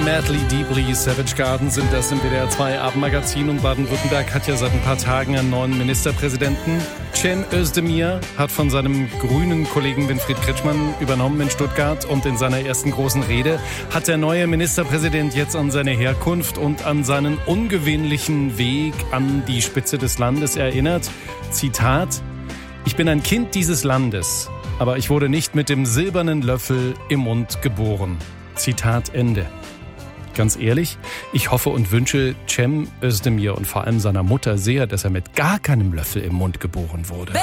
Madly Deeply Savage Garden sind das im WDR 2 Abendmagazin, und Baden-Württemberg hat ja seit ein paar Tagen einen neuen Ministerpräsidenten. Cem Özdemir hat von seinem grünen Kollegen Winfried Kretschmann übernommen in Stuttgart, und in seiner ersten großen Rede hat der neue Ministerpräsident jetzt an seine Herkunft und an seinen ungewöhnlichen Weg an die Spitze des Landes erinnert. Zitat: Ich bin ein Kind dieses Landes, aber ich wurde nicht mit dem silbernen Löffel im Mund geboren. Zitat Ende. Ganz ehrlich, ich hoffe und wünsche Cem Özdemir und vor allem seiner Mutter sehr, dass er mit gar keinem Löffel im Mund geboren wurde.